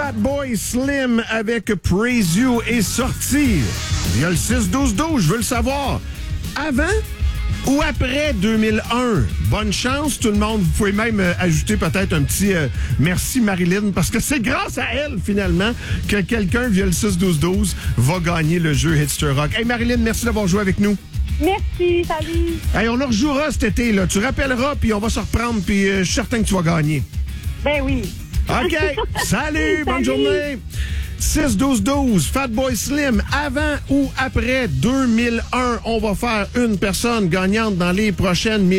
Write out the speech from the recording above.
Fatboy Slim avec Praise You est sorti. Il y a le 6-12-12, je veux le savoir. Avant ou après 2001? Bonne chance, tout le monde. Vous pouvez même ajouter peut-être un petit merci Marilyn, parce que c'est grâce à elle, finalement, que quelqu'un, via le 6-12-12, va gagner le jeu Hitster Rock. Hey Marilyn, merci d'avoir joué avec nous. Merci, salut. Hey, on en rejouera cet été, là. Tu rappelleras, puis on va se reprendre, puis je suis certain que tu vas gagner. Ben oui. OK. Salut, bonne journée. 6-12-12, Fatboy Slim, avant ou après 2001, on va faire une personne gagnante dans les prochaines minutes.